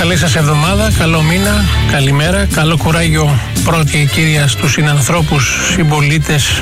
Καλή σας εβδομάδα, καλό μήνα, καλημέρα, καλό κουράγιο πρώτη κύρια στους συνανθρώπους, συμπολίτες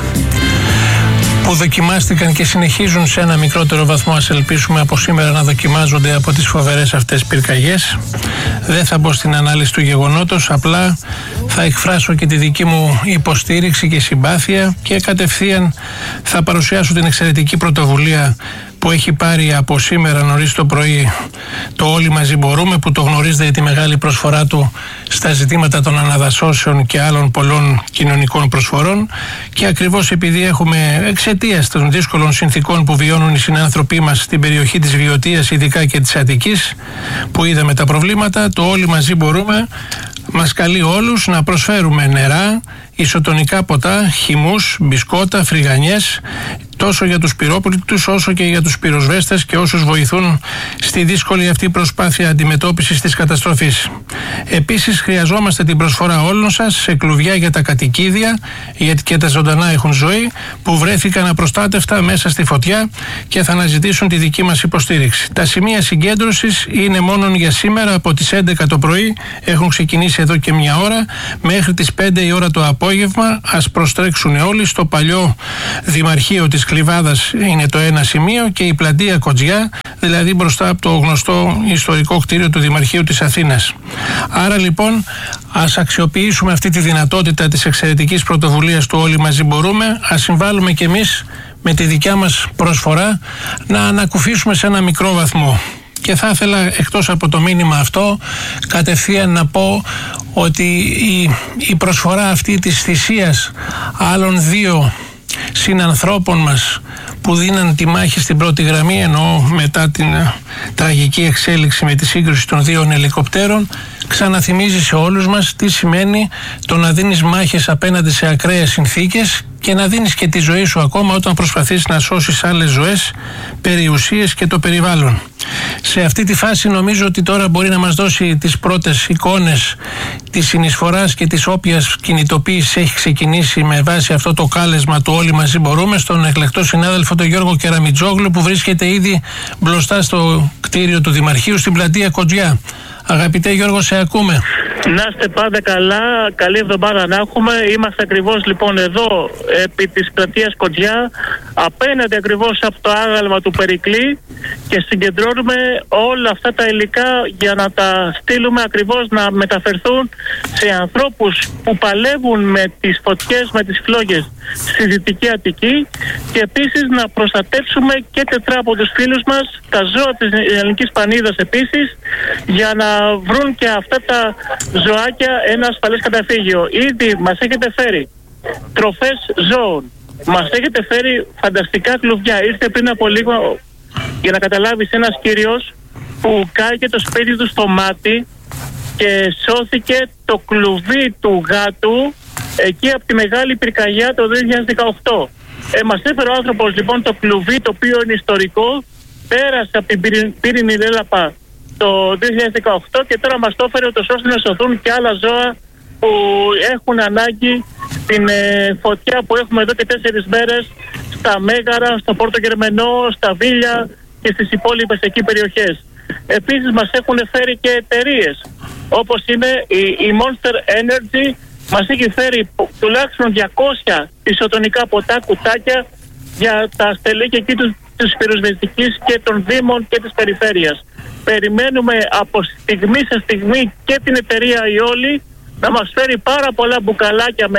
που δοκιμάστηκαν και συνεχίζουν σε ένα μικρότερο βαθμό, ας ελπίσουμε από σήμερα, να δοκιμάζονται από τις φοβερές αυτές πυρκαγιές. Δεν θα μπω στην ανάλυση του γεγονότος, απλά θα εκφράσω και τη δική μου υποστήριξη και συμπάθεια και κατευθείαν θα παρουσιάσω την εξαιρετική πρωτοβουλία που έχει πάρει από σήμερα νωρίς το πρωί το Όλοι Μαζί Μπορούμε, που το γνωρίζετε για τη μεγάλη προσφορά του στα ζητήματα των αναδασώσεων και άλλων πολλών κοινωνικών προσφορών, και ακριβώς επειδή έχουμε εξαιτίας των δύσκολων συνθήκων που βιώνουν οι συνάνθρωποι μας στην περιοχή της Βιωτίας, ειδικά και της Αττικής, που είδαμε τα προβλήματα, το Όλοι Μαζί Μπορούμε μας καλεί όλους να προσφέρουμε νερά, ισοτονικά ποτά, χυμούς, μπισκότα, φρυγανιές, τόσο για τους πυρόπληκτους όσο και για τους πυροσβέστες και όσους βοηθούν στη δύσκολη αυτή προσπάθεια αντιμετώπισης της καταστροφής. Επίσης χρειαζόμαστε την προσφορά όλων σας σε κλουβιά για τα κατοικίδια, γιατί και τα ζωντανά έχουν ζωή, που βρέθηκαν απροστάτευτα μέσα στη φωτιά και θα αναζητήσουν τη δική μας υποστήριξη. Τα σημεία συγκέντρωσης είναι μόνο για σήμερα από τις 11 το πρωί, έχουν ξεκινήσει εδώ και μια ώρα, μέχρι τις 5 η ώρα το απόγευμα. Ας προστρέξουν όλοι. Στο παλιό Δημαρχείο της Κλιβάδας είναι το ένα σημείο και η πλατεία Κοτζιά, δηλαδή μπροστά από το γνωστό ιστορικό κτίριο του Δημαρχείου της Αθήνας. Άρα λοιπόν ας αξιοποιήσουμε αυτή τη δυνατότητα της εξαιρετικής πρωτοβουλίας του Όλοι Μαζί Μπορούμε, ας συμβάλλουμε κι εμείς με τη δικιά μας προσφορά να ανακουφίσουμε σε ένα μικρό βαθμό. Και θα ήθελα, εκτός από το μήνυμα αυτό, κατευθείαν να πω ότι η προσφορά αυτή της θυσίας άλλων δύο συνανθρώπων μας που δίναν τη μάχη στην πρώτη γραμμή, εννοώ μετά την τραγική εξέλιξη με τη σύγκρουση των δύο ελικοπτέρων, ξαναθυμίζει σε όλους μας τι σημαίνει το να δίνεις μάχες απέναντι σε ακραίες συνθήκες και να δίνεις και τη ζωή σου ακόμα όταν προσπαθείς να σώσεις άλλες ζωές, περιουσίες και το περιβάλλον. Σε αυτή τη φάση νομίζω ότι τώρα μπορεί να μας δώσει τις πρώτες εικόνες της συνεισφοράς και της όποιας κινητοποίησης έχει ξεκινήσει με βάση αυτό το κάλεσμα του Όλοι Μαζί Μπορούμε στον εκλεκτό συνάδελφο τον Γιώργο Κεραμιτζόγλου, που βρίσκεται ήδη μπροστά στο κτίριο του Δημαρχείου στην πλατεία Κοτζιά. Αγαπητέ Γιώργο, σε ακούμε. Να είστε πάντα καλά, καλή εβδομάδα να έχουμε. Είμαστε ακριβώς λοιπόν εδώ επί της πλατείας Κοτζιά, απέναντι ακριβώς από το άγαλμα του Περικλή, και συγκεντρώνουμε όλα αυτά τα υλικά για να τα στείλουμε ακριβώς να μεταφερθούν σε ανθρώπους που παλεύουν με τις φωτιές, με τις φλόγες στη Δυτική Αττική, και επίσης να προστατεύσουμε και τετρά από τους φίλους μας τα ζώα της ελληνικής πανίδας επίσης, για να βρουν και αυτά τα ζωάκια ένα ασφαλές καταφύγιο. Ήδη μας έχετε φέρει τροφές ζώων, μας έχετε φέρει φανταστικά κλουβιά. Ήρθε πριν από λίγο, για να καταλάβεις, ένας κύριος που κάηκε το σπίτι του στο μάτι και σώθηκε το κλουβί του γάτου εκεί από τη μεγάλη πυρκαγιά το 2018. Μας έφερε ο άνθρωπος λοιπόν το κλουβί, το οποίο είναι ιστορικό, πέρασε από την πύρινη λέλαπα το 2018 και τώρα μας το έφερε ώστε να σωθούν και άλλα ζώα που έχουν ανάγκη την φωτιά που έχουμε εδώ και 4 μέρες στα Μέγαρα, στο Πόρτο Γερμενό, στα Βίλια και στις υπόλοιπες εκεί περιοχές. Επίσης μας έχουν φέρει και εταιρείες όπως είναι η Monster Energy, μας έχει φέρει τουλάχιστον 200 ισοτονικά ποτά, κουτάκια για τα στελέχη εκεί της πυροσβεστικής και των δήμων και της περιφέρειας. Περιμένουμε από στιγμή σε στιγμή και την εταιρεία Ιόλη να μας φέρει πάρα πολλά μπουκάλια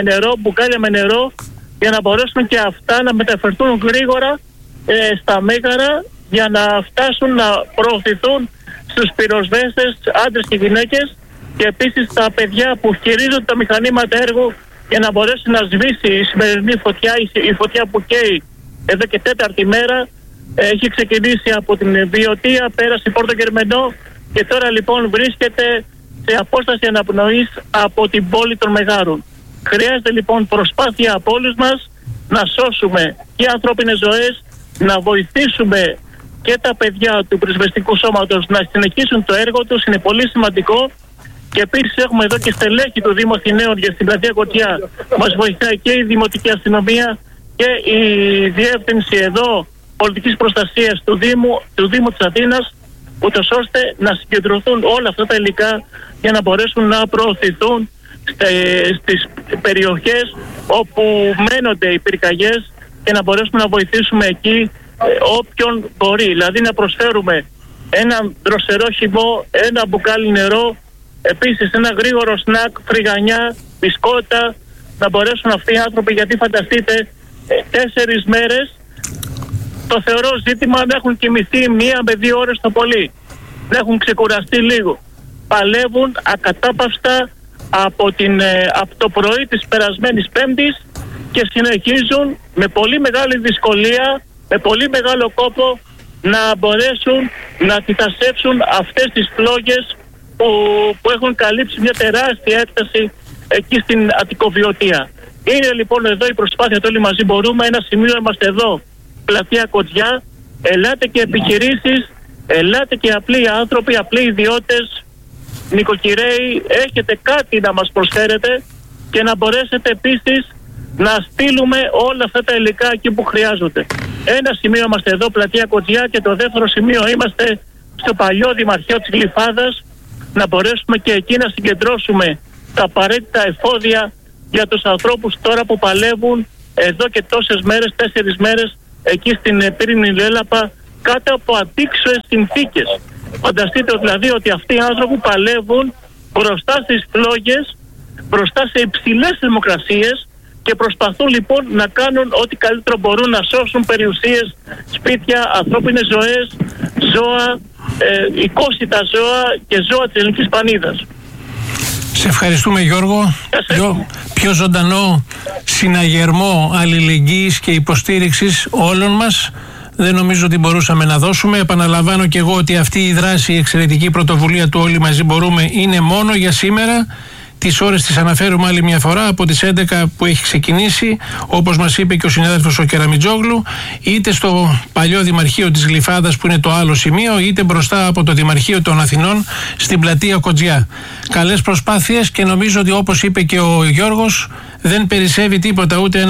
με νερό, για να μπορέσουν και αυτά να μεταφερθούν γρήγορα στα Μέγαρα, για να φτάσουν να προωθηθούν στους πυροσβέστες, άντρες και γυναίκες, και επίσης τα παιδιά που χειρίζονται τα μηχανήματα έργου, για να μπορέσει να σβήσει η σημερινή φωτιά, η φωτιά που καίει εδώ και 4η μέρα. Έχει ξεκινήσει από την Βιωτία, πέρασε Πόρτο Γερμενό και τώρα λοιπόν βρίσκεται σε απόσταση αναπνοής από την πόλη των Μεγάρων. Χρειάζεται λοιπόν προσπάθεια από όλους μας να σώσουμε και ανθρώπινες ζωές, να βοηθήσουμε και τα παιδιά του πυροσβεστικού σώματος να συνεχίσουν το έργο τους, είναι πολύ σημαντικό. Και επίσης έχουμε εδώ και στελέχη του Δήμου Αθηναίων για στην πλατεία Κοτζιά. Μας βοηθάει και η Δημοτική Αστυνομία και η Διεύθυνση εδώ πολιτικής προστασίας του Δήμου της Αθήνας, ούτως ώστε να συγκεντρωθούν όλα αυτά τα υλικά για να μπορέσουν να προωθηθούν στις περιοχές όπου μένονται οι πυρκαγιές και να μπορέσουμε να βοηθήσουμε εκεί όποιον μπορεί. Δηλαδή να προσφέρουμε ένα δροσερό χυμό, ένα μπουκάλι νερό, επίσης ένα γρήγορο σνακ, φρυγανιά, μπισκότα, να μπορέσουν αυτοί οι άνθρωποι, γιατί φανταστείτε 4 μέρες το θεωρώ ζήτημα να έχουν κοιμηθεί 1 με 2 ώρες το πολύ, να έχουν ξεκουραστεί λίγο. Παλεύουν ακατάπαυστα από το πρωί της περασμένης Πέμπτης και συνεχίζουν με πολύ μεγάλη δυσκολία, με πολύ μεγάλο κόπο να μπορέσουν να αντιτασσεύσουν αυτές τις φλόγες που έχουν καλύψει μια τεράστια έκταση εκεί στην Αττικοβιωτία. Είναι λοιπόν εδώ η προσπάθεια του Όλοι Μαζί Μπορούμε. Ένα σημείο είμαστε εδώ, πλατεία Κοτζιά. Ελάτε και επιχειρήσεις, ελάτε και απλοί άνθρωποι, απλοί ιδιώτες, νοικοκυρέοι, έχετε κάτι να μας προσφέρετε και να μπορέσετε επίσης να στείλουμε όλα αυτά τα υλικά εκεί που χρειάζονται. Ένα σημείο είμαστε εδώ, πλατεία Κοτζιά, και το δεύτερο σημείο είμαστε στο παλιό Δημαρχείο της Γλυφάδας, να μπορέσουμε και εκεί να συγκεντρώσουμε τα απαραίτητα εφόδια για τους ανθρώπους τώρα που παλεύουν εδώ και τόσες μέρες, 4 μέρες, εκεί στην Πύρινη Λέλαπα, κάτω από αντίξωες συνθήκες. Φανταστείτε δηλαδή ότι αυτοί οι άνθρωποι παλεύουν μπροστά στις φλόγες, μπροστά σε υψηλές θερμοκρασίες και προσπαθούν λοιπόν να κάνουν ό,τι καλύτερο μπορούν, να σώσουν περιουσίες, σπίτια, ανθρώπινες ζωές, ζώα, οικόσιτα ζώα και ζώα της ελληνικής πανίδας. Σε ευχαριστούμε, Γιώργο. Πιο ζωντανό συναγερμό αλληλεγγύης και υποστήριξης όλων μας δεν νομίζω ότι μπορούσαμε να δώσουμε. Επαναλαμβάνω και εγώ ότι αυτή η δράση, η εξαιρετική πρωτοβουλία του Όλοι Μαζί Μπορούμε, είναι μόνο για σήμερα. Τις ώρες τις αναφέρουμε άλλη μια φορά, από τις 11 που έχει ξεκινήσει, όπως μας είπε και ο συνάδελφος ο Κεραμιτζόγλου, είτε στο παλιό Δημαρχείο της Γλυφάδας που είναι το άλλο σημείο, είτε μπροστά από το Δημαρχείο των Αθηνών στην πλατεία Κοτζιά. Καλές προσπάθειες και νομίζω ότι, όπως είπε και ο Γιώργος, δεν περισσεύει τίποτα, ούτε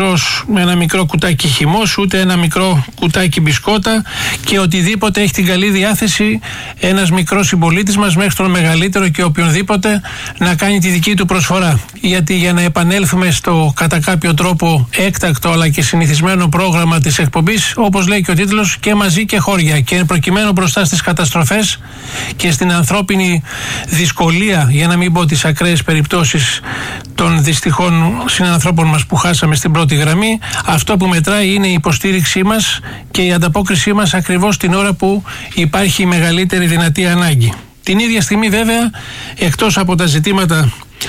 ένα μικρό κουτάκι χυμός, ούτε ένα μικρό κουτάκι μπισκότα, και οτιδήποτε έχει την καλή διάθεση ένας μικρός συμπολίτης μας μέχρι τον μεγαλύτερο και οποιονδήποτε να κάνει τη δική του προσφορά. Γιατί για να επανέλθουμε στο κατά κάποιο τρόπο έκτακτο αλλά και συνηθισμένο πρόγραμμα της εκπομπής, όπως λέει και ο τίτλος, και μαζί και χώρια, και προκειμένου μπροστά στις καταστροφές και στην ανθρώπινη δυσκολία, για να μην πω τις ακραίες περιπτώσεις των δυστυχών συνανθρώπων μας που χάσαμε στην πρώτη γραμμή, αυτό που μετράει είναι η υποστήριξή μας και η ανταπόκρισή μας ακριβώς την ώρα που υπάρχει η μεγαλύτερη δυνατή ανάγκη. Την ίδια στιγμή βέβαια, εκτός από τα ζητήματα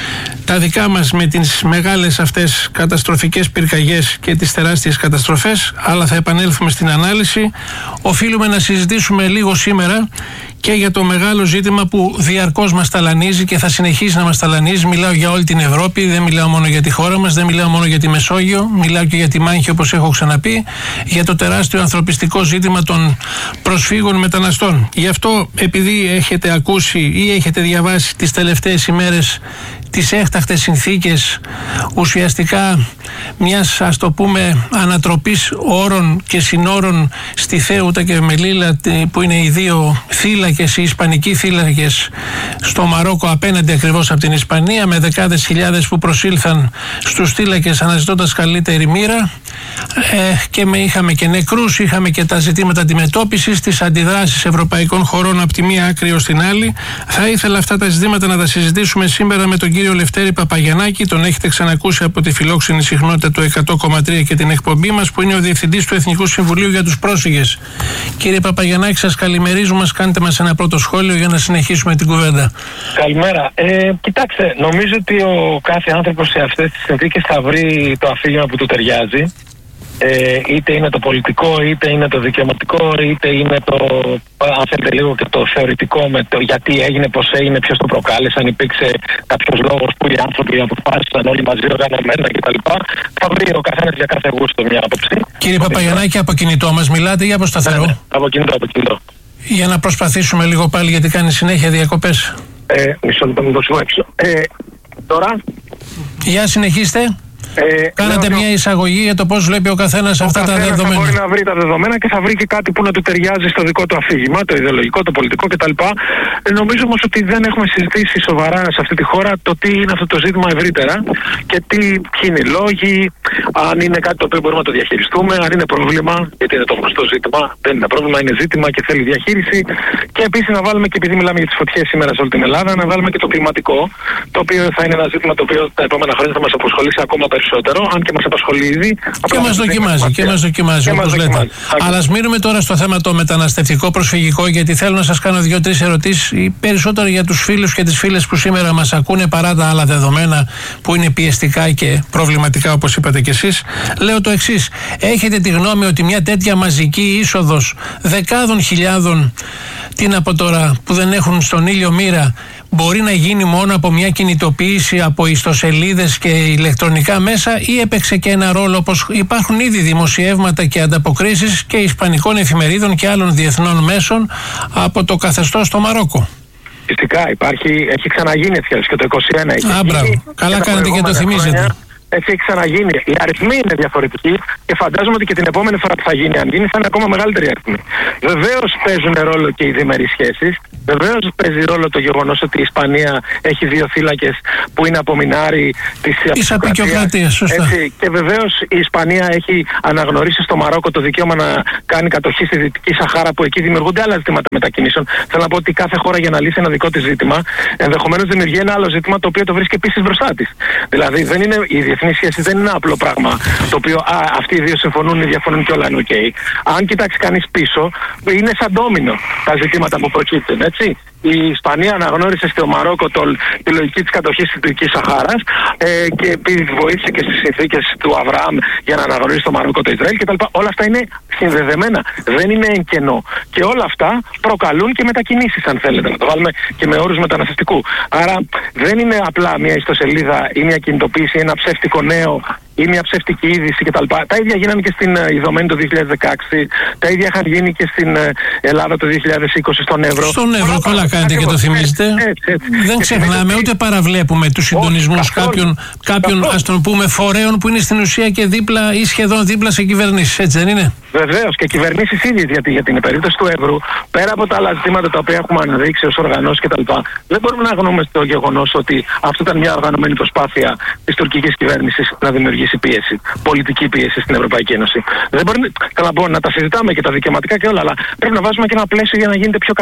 τα δικά μας με τις μεγάλες αυτές καταστροφικές πυρκαγιές και τις τεράστιες καταστροφές, αλλά θα επανέλθουμε στην ανάλυση, οφείλουμε να συζητήσουμε λίγο σήμερα και για το μεγάλο ζήτημα που διαρκώς μας ταλανίζει και θα συνεχίσει να μας ταλανίζει. Μιλάω για όλη την Ευρώπη, δεν μιλάω μόνο για τη χώρα μας, δεν μιλάω μόνο για τη Μεσόγειο, μιλάω και για τη μάχη, όπως έχω ξαναπεί, για το τεράστιο ανθρωπιστικό ζήτημα των προσφύγων μεταναστών. Γι' αυτό, επειδή έχετε ακούσει ή έχετε διαβάσει τις τελευταίες ημέρες τις έκτακτες συνθήκες ουσιαστικά μιας, ας το πούμε, ανατροπής όρων και συνόρων στη Θέουτα και Μελίλα, που είναι οι δύο θύλακες, οι ισπανικοί θύλακες στο Μαρόκο απέναντι ακριβώς από την Ισπανία, με δεκάδες χιλιάδες που προσήλθαν στους θύλακες αναζητώντας καλύτερη μοίρα, και είχαμε και νεκρούς, είχαμε και τα ζητήματα αντιμετώπισης, τις αντιδράσεις ευρωπαϊκών χωρών από τη μία άκρη ως την άλλη. Θα ήθελα αυτά τα ζητήματα να τα συζητήσουμε σήμερα με τον κύριο Λευτέρη Παπαγιαννάκη. Τον έχετε ξανακούσει από τη φιλόξενη συχνότητα του 100,3 και την εκπομπή μας, που είναι ο Διευθυντής του Εθνικού Συμβουλίου για τους Πρόσφυγες. Κύριε Παπαγιαννάκη, σας καλημερίζουμε. Κάντε μας ένα πρώτο σχόλιο για να συνεχίσουμε την κουβέντα. Καλημέρα. Κοιτάξτε, νομίζω ότι ο κάθε άνθρωπος σε αυτές τις συνθήκες θα βρει το αφήγημα που του ταιριάζει. Είτε είναι το πολιτικό, είτε είναι το δικαιωματικό, είτε είναι το, αν θέλετε, λίγο και το θεωρητικό, με το γιατί έγινε, πώς έγινε, ποιος το προκάλεσε, αν υπήρξε κάποιος λόγος που οι άνθρωποι αποφάσισαν όλοι μαζί οργανωμένα κτλ. Θα βρει ο καθένας για κάθε γούστο μια άποψη. Κύριε Παπαγιαννάκη, από κινητό μας μιλάτε ή από σταθερό? Ναι, από κινητό. Για να προσπαθήσουμε λίγο πάλι, γιατί κάνει συνέχεια διακοπές. Μισό λεπτό, μην το έξω. Τώρα. Για συνεχίστε. Κάνατε μια εισαγωγή για το πώς βλέπει ο καθένας αυτά τα δεδομένα. Θα μπορεί να βρει τα δεδομένα και θα βρει και κάτι που να του ταιριάζει στο δικό του αφήγημα, το ιδεολογικό, το πολιτικό κτλ. Νομίζω όμως ότι δεν έχουμε συζητήσει σοβαρά σε αυτή τη χώρα το τι είναι αυτό το ζήτημα ευρύτερα και ποιοι είναι οι λόγοι, αν είναι κάτι το οποίο μπορούμε να το διαχειριστούμε, αν είναι πρόβλημα, γιατί είναι το γνωστό ζήτημα, δεν είναι πρόβλημα, είναι ζήτημα και θέλει διαχείριση. Και επίσης να βάλουμε, και επειδή μιλάμε για τις φωτιές σήμερα σε όλη την Ελλάδα, να βάλουμε και το κλιματικό, το οποίο θα είναι ένα ζήτημα το οποίο τα επόμενα χρόνια θα μας απασχολήσει ακόμα περισσότερο, αν και μας απασχολεί ήδη. Και μας δοκιμάζει, όπως λέτε. Αλλά ας μείνουμε τώρα στο θέμα το μεταναστευτικό, προσφυγικό, γιατί θέλω να σας κάνω 2-3 ερωτήσεις, περισσότερο για τους φίλους και τις φίλες που σήμερα μας ακούνε παρά τα άλλα δεδομένα που είναι πιεστικά και προβληματικά, όπως είπατε κι εσείς. Λέω το εξής: έχετε τη γνώμη ότι μια τέτοια μαζική είσοδος δεκάδων χιλιάδων, τι να πω τώρα, που δεν έχουν στον ήλιο μοίρα, μπορεί να γίνει μόνο από μια κινητοποίηση από ιστοσελίδες και ηλεκτρονικά μέσα, ή έπαιξε και ένα ρόλο, όπως υπάρχουν ήδη δημοσιεύματα και ανταποκρίσεις και ισπανικών εφημερίδων και άλλων διεθνών μέσων από το καθεστώς στο Μαρόκο? Φυσικά έχει ξαναγίνει έτσι και το 2021. Μπράβο. Καλά κάνετε και το θυμίζετε. Έτσι έχει ξαναγίνει. Οι αριθμοί είναι διαφορετικοί και φαντάζομαι ότι και την επόμενη φορά που θα γίνει, αν γίνει, θα είναι ακόμα μεγαλύτερη αριθμή. Βεβαίως παίζουν ρόλο και οι διμερείς σχέσεις. Βεβαίως παίζει ρόλο το γεγονός ότι η Ισπανία έχει 2 θύλακες που είναι απομεινάρι της απεικιοκρατίας. Σωστά. Και βεβαίως η Ισπανία έχει αναγνωρίσει στο Μαρόκο το δικαίωμα να κάνει κατοχή στη Δυτική Σαχάρα, που εκεί δημιουργούνται άλλα ζητήματα μετακινήσεων. Θέλω να πω ότι κάθε χώρα για να λύσει ένα δικό της ζήτημα, ενδεχομένως δημιουργεί ένα άλλο ζήτημα το οποίο το βρίσκει επίσης μπροστά της. Δηλαδή η διεθνή σχέση δεν είναι ένα απλό πράγμα το οποίο αυτοί οι δύο συμφωνούν ή διαφωνούν και όλα είναι OK. Αν κοιτάξει κανείς πίσω, είναι σαν ντόμινο τα ζητήματα που προκύπτουν, έτσι. Η Ισπανία αναγνώρισε στο Μαρόκο τη λογική της κατοχής της Δυτικής Σαχάρας και επειδή βοήθησε και στις συνθήκες του Αβραάμ για να αναγνωρίσει το Μαρόκο το Ισραήλ κτλ. Όλα αυτά είναι συνδεδεμένα, δεν είναι εν κενό. Και όλα αυτά προκαλούν και μετακινήσεις, αν θέλετε, να το βάλουμε και με όρους μεταναστευτικού. Άρα δεν είναι απλά μια ιστοσελίδα ή μια κινητοποίηση ή ένα ψεύτικο νέο ή μια ψεύτικη είδηση κτλ. Τα ίδια γίνανε και στην Ιδωμένη το 2016, τα ίδια είχαν γίνει και στην Ελλάδα το 2020 στον Εύρο. Στον Εύρο, καλά κάνετε και το θυμίζετε. Δεν ξεχνάμε ούτε παραβλέπουμε τους συντονισμούς κάποιων ας τον πούμε φορέων που είναι στην ουσία και δίπλα ή σχεδόν δίπλα σε κυβερνήσεις, έτσι δεν είναι? Βεβαίως, και κυβερνήσεις ίδιες, γιατί για την περίπτωση του Εύρου, πέρα από τα άλλα ζητήματα τα οποία έχουμε αναδείξει ως οργανώσεις κτλ., δεν μπορούμε να αγνοούμε το γεγονός ότι αυτό ήταν μια οργανωμένη προσπάθεια της τουρκικής κυβέρνησης να δημιουργήσει πίεση, πολιτική πίεση στην Ευρωπαϊκή Ένωση. Δεν μπορεί να τα συζητάμε και τα δικαιωματικά και όλα, αλλά πρέπει να βάζουμε και ένα πλαίσιο για να γίνεται πιο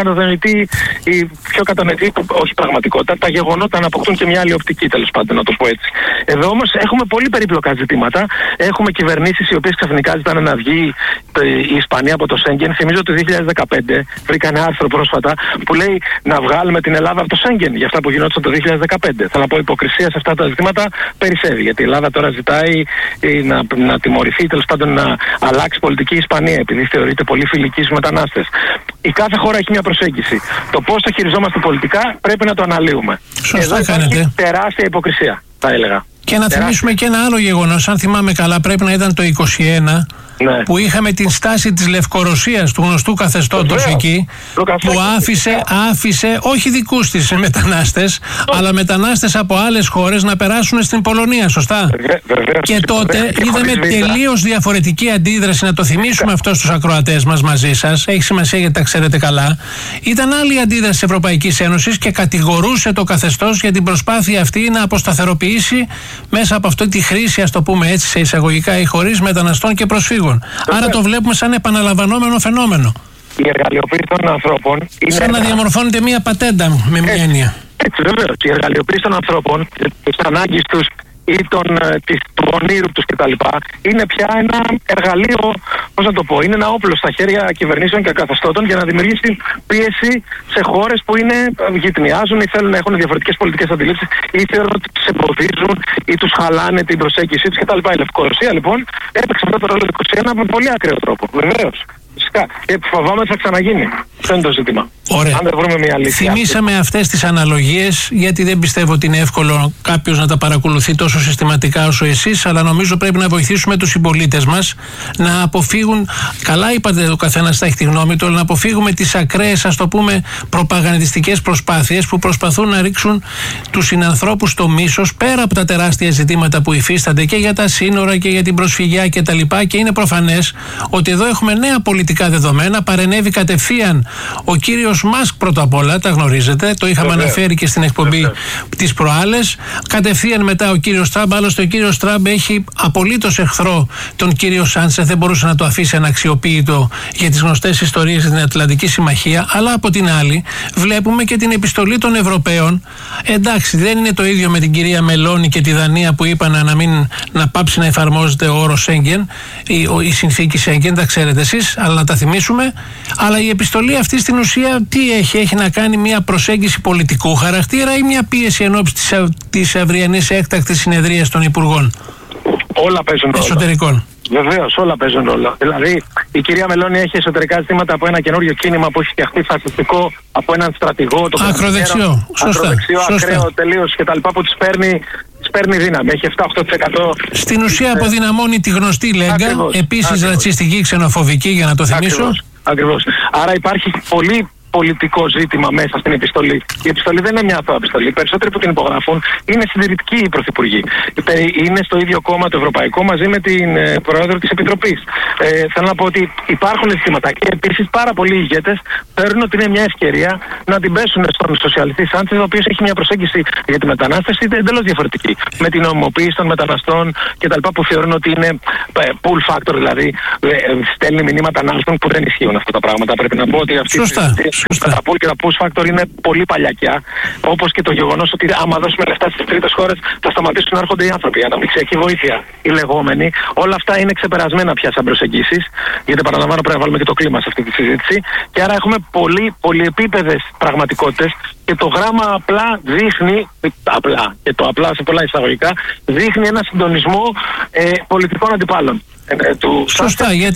κατανοητή, όχι πραγματικότητα. Τα γεγονότα να αποκτούν και μια άλλη οπτική, τέλος πάντων, να το πω έτσι. Εδώ όμως έχουμε πολύ περίπλοκα ζητήματα. Έχουμε κυβερνήσεις οι οποίες ξαφνικά ζητάνε να βγει η Ισπανία από το Σέγγεν. Θυμίζω ότι το 2015 βρήκα ένα άρθρο πρόσφατα που λέει να βγάλουμε την Ελλάδα από το Σέγγεν για αυτά που γινόταν το 2015. Θέλω να πω, υποκρισία σε αυτά τα ζητήματα περισσεύει. Γιατί η Ελλάδα τώρα ζητάει να τιμωρηθεί, τέλος πάντων να αλλάξει πολιτική η Ισπανία, επειδή θεωρείται πολύ φιλική στους μετανάστες. Η κάθε χώρα έχει μια προσέγγιση. Το πώς το χειριζόμαστε πολιτικά πρέπει να το αναλύουμε. Σωστά κάνετε. Τεράστια υποκρισία, θα έλεγα. Και να θυμίσουμε και ένα άλλο γεγονός, αν θυμάμαι καλά, πρέπει να ήταν το 2021, ναι, που είχαμε την στάση της Λευκορωσίας, του γνωστού καθεστώτος εκεί, που άφησε όχι δικούς της μετανάστες, αλλά μετανάστες από άλλες χώρες να περάσουν στην Πολωνία, σωστά? Και τότε είδαμε τελείως διαφορετική αντίδραση, να το θυμίσουμε αυτό στους ακροατές μας μαζί σας, έχει σημασία γιατί τα ξέρετε καλά. Ήταν άλλη η αντίδραση της Ευρωπαϊκής Ένωσης και κατηγορούσε το καθεστώς για την προσπάθεια αυτή να αποσταθεροποιήσει μέσα από αυτή τη χρήση, ας το πούμε έτσι σε εισαγωγικά ή χωρίς, μεταναστών και προσφύγων. Άρα το βλέπουμε σαν επαναλαμβανόμενο φαινόμενο. Η εργαλειοποίηση των ανθρώπων είναι σαν να διαμορφώνεται μία πατέντα με μια έννοια. Έτσι, βεβαίως. Η εργαλειοποίηση των ανθρώπων, τις ανάγκες τους ή του ονείρου τους κτλ. Είναι πια ένα εργαλείο, πώς να το πω, είναι ένα όπλο στα χέρια κυβερνήσεων και καθεστώτων για να δημιουργήσει πίεση σε χώρες που γειτονιάζουν ή θέλουν να έχουν διαφορετικές πολιτικές αντιλήψεις ή θέλουν ότι τους εμποδίζουν ή τους χαλάνε την προσέγγιση τους κτλ. Η Λευκορωσία λοιπόν έπαιξε αυτό το ρόλο του 2021 με πολύ ακραίο τρόπο. Βεβαίως. Φυσικά. Και φοβάμαι ότι θα ξαναγίνει. Αυτό είναι το ζήτημα. Ωραία. Αν δεν βρούμε μια λύση. Θυμήσαμε αυτές τις αναλογίες, γιατί δεν πιστεύω ότι είναι εύκολο κάποιος να τα παρακολουθεί τόσο συστηματικά όσο εσείς, αλλά νομίζω πρέπει να βοηθήσουμε τους συμπολίτες μας να αποφύγουν. Καλά είπατε, ο καθένας θα έχει τη γνώμη του, αλλά να αποφύγουμε τις ακραίες, ας το πούμε, προπαγανδιστικές προσπάθειες που προσπαθούν να ρίξουν τους συνανθρώπους στο μίσος, πέρα από τα τεράστια ζητήματα που υφίστανται και για τα σύνορα και για την προσφυγιά κτλ. Και είναι προφανές ότι εδώ έχουμε νέα πολιτικά δεδομένα. Παρενέβη κατευθείαν ο κύριος Μάσκ πρώτα απ' όλα, τα γνωρίζετε, το είχαμε αναφέρει και στην εκπομπή τις προάλλες. Κατευθείαν μετά ο κύριος Τραμπ, άλλωστε ο κύριος Τραμπ έχει απολύτως εχθρό τον κύριο Σάντσεθ, δεν μπορούσε να το αφήσει αναξιοποίητο για τις γνωστές ιστορίες στην Ατλαντική Συμμαχία. Αλλά από την άλλη, βλέπουμε και την επιστολή των Ευρωπαίων. Εντάξει, δεν είναι το ίδιο με την κυρία Μελώνη και τη Δανία που είπαν να πάψει να εφαρμόζεται ο όρος Σέγγεν, η συνθήκη Σέγγεν, τα ξέρετε εσείς, αλλά να τα θυμίσουμε. Αλλά η επιστολή αυτή στην ουσία τι έχει να κάνει μια προσέγγιση πολιτικού χαρακτήρα ή μια πίεση ενόψει της αυριανής έκτακτης συνεδρίας των Υπουργών Όλα παίζουν ρόλο. Εσωτερικών. Βεβαίως, όλα παίζουν ρόλο. Δηλαδή, η κυρία Μελώνη έχει εσωτερικά ζητήματα από ένα καινούριο κίνημα που έχει φτιαχτεί φασιστικό από έναν στρατηγό. Ακροδεξιό. Ακροδεξιό, ακραίο τελείως κτλ. Που τις παίρνει δύναμη. Έχει 7-8%. Στην ουσία αποδυναμώνει τη γνωστή Λέγκα, επίσης ρατσιστική, ξενοφοβική, για να το θυμίσω. Ακριβώς. Άρα υπάρχει πολύ πολιτικό ζήτημα μέσα στην επιστολή. Η επιστολή δεν είναι μια αθώα επιστολή. Οι περισσότεροι που την υπογράφουν είναι συντηρητικοί οι πρωθυπουργοί. Είναι στο ίδιο κόμμα το Ευρωπαϊκό μαζί με την πρόεδρο της Επιτροπής. Θέλω να πω ότι υπάρχουν ζητήματα. Και επίσης πάρα πολλοί ηγέτες θεωρούν ότι είναι μια ευκαιρία να την πέσουν στον σοσιαλιστή Σάντσεθ, ο οποίος έχει μια προσέγγιση για τη μετανάστευση εντελώς διαφορετική. Με την νομιμοποίηση των μεταναστών κτλ. Που θεωρούν ότι είναι pull factor, δηλαδή στέλνει μηνύματα ανάλφων που δεν ισχύουν αυτά τα πράγματα. Πρέπει να πω ότι αυτή τα pull και τα push factor είναι πολύ παλιακιά. Όπως και το γεγονός ότι άμα δώσουμε λεφτά στις τρίτες χώρες θα σταματήσουν να έρχονται οι άνθρωποι. Η αναπτυξιακή βοήθεια, οι λεγόμενοι. Όλα αυτά είναι ξεπερασμένα πια σαν προσεγγίσεις. Γιατί παραλαμβάνω πρέπει να βάλουμε και το κλίμα σε αυτή τη συζήτηση. Και άρα έχουμε πολυεπίπεδες πραγματικότητες. Και το γράμμα απλά δείχνει, και το απλά σε πολλά εισαγωγικά, δείχνει ένα συντονισμό πολιτικών αντιπάλων. Σωστά, γιατί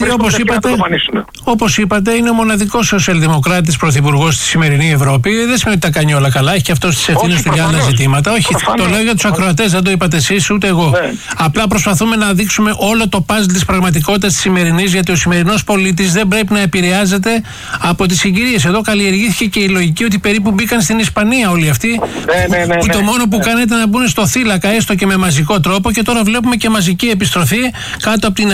όπως είπατε είναι ο μοναδικός σοσιαλδημοκράτης πρωθυπουργός στη σημερινή Ευρώπη. Δεν σημαίνει ότι τα κάνει όλα καλά, έχει και αυτός τις ευθύνες του για άλλα ζητήματα. Όχι, το λέω για τους ακροατές, δεν το είπατε εσείς ούτε εγώ. Απλά προσπαθούμε να δείξουμε όλο το παζλ της πραγματικότητας της σημερινής, γιατί ο σημερινός πολίτης δεν πρέπει να επηρεάζεται από τις συγκυρίες. Εδώ καλλιεργήθηκε και η λογική ότι περίπου μπήκαν στην Ισπανία όλοι αυτοί, που το μόνο που κάνετε να μπουν στο θύλακα, έστω και με μαζικό τρόπο, και τώρα βλέπουμε και μαζική επιστροφή κάτω από την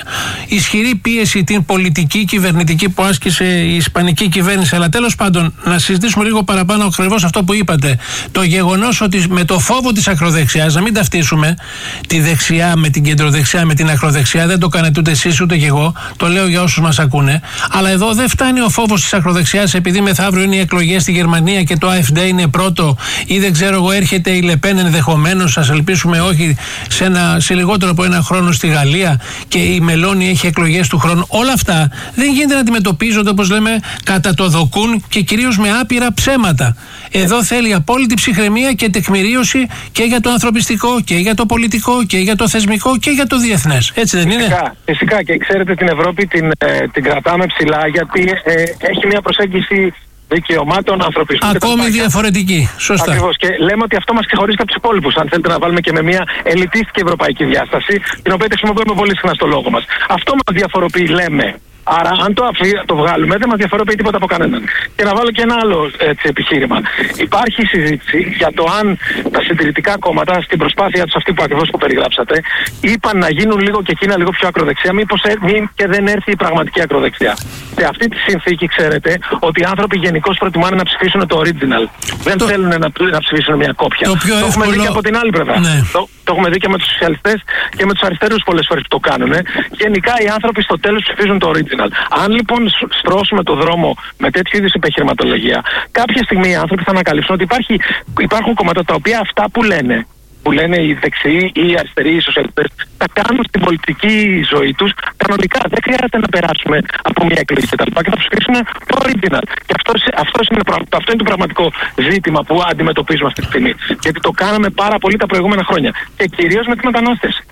ισχυρή πίεση την πολιτική, κυβερνητική που άσκησε η ισπανική κυβέρνηση. Αλλά τέλος πάντων, να συζητήσουμε λίγο παραπάνω ακριβώς αυτό που είπατε. Το γεγονός ότι με το φόβο της ακροδεξιάς, να μην ταυτίσουμε τη δεξιά με την κεντροδεξιά με την ακροδεξιά, δεν το κάνετε ούτε εσείς ούτε και εγώ, το λέω για όσους μας ακούνε. Αλλά εδώ δεν φτάνει ο φόβος της ακροδεξιάς επειδή μεθαύριο είναι οι εκλογές στη Γερμανία και το AfD είναι πρώτο, ή δεν ξέρω εγώ, έρχεται η Λεπέν ενδεχομένως, ας ελπίσουμε όχι, σε λιγότερο από ένα χρόνο στη Γαλλία, και η Μελώνη έχει εκλογές του χρόνου. Όλα αυτά δεν γίνεται να αντιμετωπίζονται, όπως λέμε, κατά το δοκούν και κυρίως με άπειρα ψέματα. Εδώ θέλει απόλυτη ψυχραιμία και τεκμηρίωση και για το ανθρωπιστικό και για το πολιτικό και για το θεσμικό και για το διεθνές. Έτσι δεν είναι? Φυσικά, και ξέρετε την Ευρώπη την κρατάμε ψηλά γιατί έχει μια προσέγγιση δικαιωμάτων, ανθρωπισμού. Ακόμη διαφορετική. Σωστά. Ακριβώς. Και λέμε ότι αυτό μας ξεχωρίζει από τους υπόλοιπους. Αν θέλετε να βάλουμε και με μια ελιτίστικη ευρωπαϊκή διάσταση, την οποία χρησιμοποιούμε πολύ συχνά στο λόγο μας. Αυτό μας διαφοροποιεί, λέμε. Άρα, αν το βγάλουμε, δεν μας διαφοροποιεί τίποτα από κανέναν. Και να βάλω και ένα άλλο επιχείρημα. Υπάρχει συζήτηση για το αν τα συντηρητικά κόμματα, στην προσπάθεια τους αυτή που ακριβώς που περιγράψατε, είπαν να γίνουν λίγο και εκείνα λίγο πιο ακροδεξιά, μήπως και δεν έρθει η πραγματική ακροδεξιά. Σε αυτή τη συνθήκη, ξέρετε ότι οι άνθρωποι γενικώς προτιμάνε να ψηφίσουν το original. Δεν θέλουν να ψηφίσουν μια κόπια. Το έχουμε δει και από την άλλη πλευρά. Ναι. Το έχουμε δει και με τους σοσιαλιστές και με τους αριστερούς πολλές φορές που το κάνουν. Γενικά οι άνθρωποι στο τέλος ψηφίζουν το original. Αν λοιπόν στρώσουμε το δρόμο με τέτοιου είδους επιχειρηματολογία, κάποια στιγμή οι άνθρωποι θα ανακαλύψουν ότι υπάρχουν κόμματα τα οποία αυτά που λένε οι δεξιοί ή οι αριστεροί, οι σοσιαλιστές, τα κάνουν στην πολιτική ζωή τους κανονικά. Δεν χρειάζεται να περάσουμε από μια εκλογή κτλ. Και θα ψηφίσουν το original. Και αυτό είναι το πραγματικό ζήτημα που αντιμετωπίζουμε αυτή τη στιγμή. Γιατί το κάναμε πάρα πολύ τα προηγούμενα χρόνια. Και κυρίως με τις μετανάστες.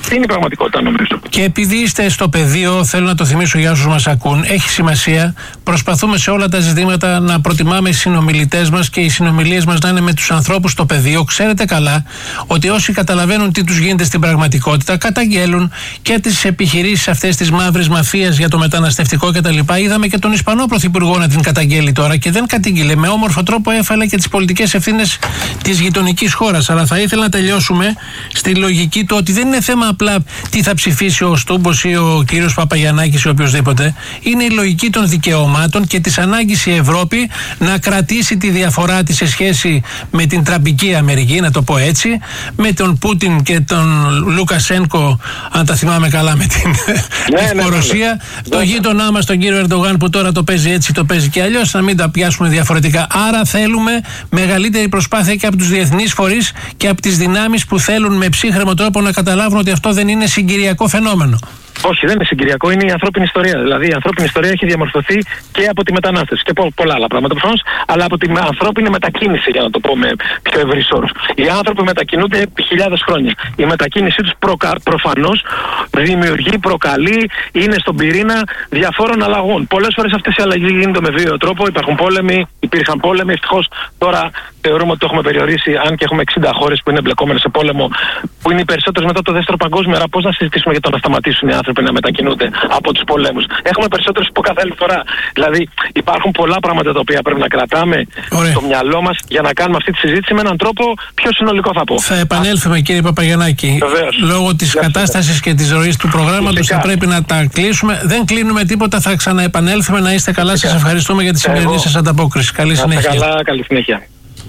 Αυτή είναι η πραγματικότητα, νομίζω. Και επειδή είστε στο πεδίο, θέλω να το θυμίσω για όσους μας ακούν, έχει σημασία. Προσπαθούμε σε όλα τα ζητήματα να προτιμάμε οι συνομιλητές μας και οι συνομιλίες μας να είναι με τους ανθρώπους στο πεδίο. Ξέρετε καλά ότι όσοι καταλαβαίνουν τι τους γίνεται στην πραγματικότητα, καταγγέλουν και τις επιχειρήσεις αυτές της μαύρης μαφίας για το μεταναστευτικό κτλ. Είδαμε και τον Ισπανό Πρωθυπουργό να την καταγγέλει τώρα και δεν κατήγγειλε. Με όμορφο τρόπο έφαλε και τις πολιτικές ευθύνες της γειτονικής χώρας. Αλλά θα ήθελα να τελειώσουμε στη λογική του ότι δεν είναι θέμα απλά τι θα ψηφίσει ο Στούμπος ή ο κύριος Παπαγιαννάκης ή οποιοδήποτε. Είναι η λογική των δικαιωμάτων και της ανάγκης η Ευρώπη να κρατήσει τη διαφορά της σε σχέση με την τραμπική Αμερική, να το πω έτσι, με τον Πούτιν και τον Λουκασένκο, αν τα θυμάμαι καλά, με την Ρωσία. Το γείτονά μας, τον κύριο Ερντογάν, που τώρα το παίζει έτσι, το παίζει και αλλιώς, να μην τα πιάσουμε διαφορετικά. Άρα θέλουμε μεγαλύτερη προσπάθεια και από τους διεθνείς φορείς και από τις δυνάμεις που θέλουν με ψύχρεμο τρόπο να καταλάβουν ότι αυτό δεν είναι συγκυριακό φαινόμενο. Όχι, δεν είναι συγκυριακό, είναι η ανθρώπινη ιστορία. Δηλαδή, η ανθρώπινη ιστορία έχει διαμορφωθεί και από τη μετανάστευση και πολλά άλλα πράγματα προφανώς, αλλά από την ανθρώπινη μετακίνηση, για να το πω με πιο ευρύς όρους. Οι άνθρωποι μετακινούνται επί χιλιάδες χρόνια. Η μετακίνησή τους προφανώς δημιουργεί, προκαλεί, είναι στον πυρήνα διαφόρων αλλαγών. Πολλές φορές αυτές οι αλλαγές γίνονται με βίαιο τρόπο. Υπήρχαν πόλεμοι. Ευτυχώς τώρα θεωρούμε ότι το έχουμε περιορίσει, αν και έχουμε 60 χώρες που είναι εμπλεκόμενες σε πόλεμο, που είναι οι περισσότερες μετά το δεύτερο παγκόσμιο. Άρα, πώς να συζητήσουμε για το να σταματήσουν οι άνθρωποι να μετακινούνται από τους πολέμους? Έχουμε περισσότερες από κάθε άλλη φορά. Δηλαδή, υπάρχουν πολλά πράγματα τα οποία πρέπει να κρατάμε στο μυαλό μας για να κάνουμε αυτή τη συζήτηση με έναν τρόπο πιο συνολικό, θα πω. Θα επανέλθουμε, κύριε Παπαγιαννάκη. Λόγω της κατάστασης και της ροής του προγράμματος θα πρέπει να τα κλείσουμε. Δεν κλείνουμε τίποτα, θα ξαναεπανέλθουμε. Να είστε καλά. Σας ευχαριστούμε για τη σημερινή σας ανταπόκριση. Καλή συνέχεια. Καλή συνέχεια.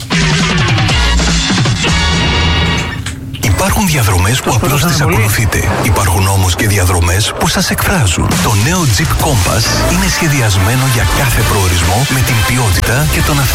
Υπάρχουν διαδρομές που απλώς τις ακολουθείτε. Υπάρχουν όμως και διαδρομές που σας εκφράζουν. Το νέο Jeep Compass είναι σχεδιασμένο για κάθε προορισμό με την ποιότητα και τον